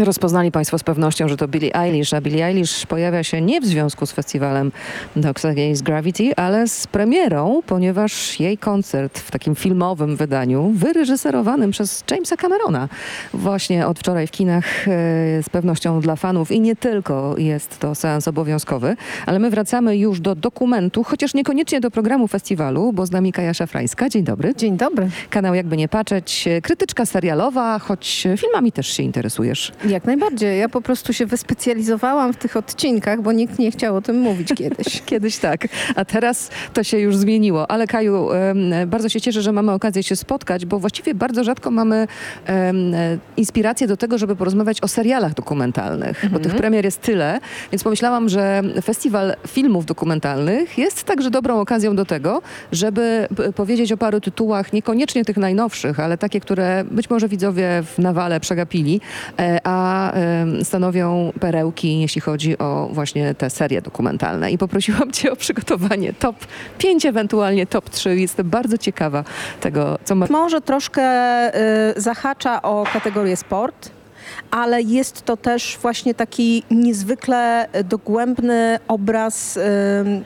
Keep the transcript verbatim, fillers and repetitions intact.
Rozpoznali Państwo z pewnością, że to Billie Eilish, a Billie Eilish pojawia się nie w związku z festiwalem Dogs Against Gravity, ale z premierą, ponieważ jej koncert w takim filmowym wydaniu, wyreżyserowanym przez Jamesa Camerona, właśnie od wczoraj w kinach, e, z pewnością dla fanów i nie tylko jest to seans obowiązkowy, ale my wracamy już do dokumentu, chociaż niekoniecznie do programu festiwalu, bo z nami Kaja Szafrańska. Dzień dobry. Dzień dobry. Kanał Jakby nie patrzeć, krytyczka serialowa, choć filmami też się interesujesz. Jak najbardziej. Ja po prostu się wyspecjalizowałam w tych odcinkach, bo nikt nie chciał o tym mówić kiedyś. Kiedyś tak, a teraz to się już zmieniło. Ale Kaju, em, bardzo się cieszę, że mamy okazję się spotkać, bo właściwie bardzo rzadko mamy em, inspirację do tego, żeby porozmawiać o serialach dokumentalnych, bo tych premier jest tyle, więc pomyślałam, że festiwal filmów dokumentalnych jest także dobrą okazją do tego, żeby p- powiedzieć o paru tytułach, niekoniecznie tych najnowszych, ale takie, które być może widzowie w nawale przegapili, e, a em, stanowią perełki, jeśli chodzi o właśnie te serie dokumentalne. I poprosiłam Cię o przygotowanie top pięć, ewentualnie top trzy. Jestem bardzo ciekawa tego, co ma... Może troszkę y, zahacza o kategorię sport, ale jest to też właśnie taki niezwykle dogłębny obraz y,